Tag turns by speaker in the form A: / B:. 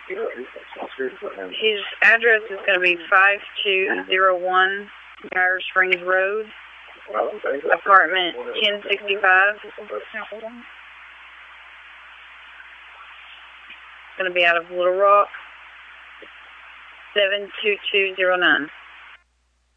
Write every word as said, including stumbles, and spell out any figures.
A: His address is going to be five two zero one Gyre Springs Road, apartment ten sixty-five. It's going to be out of Little Rock, seven two two zero nine.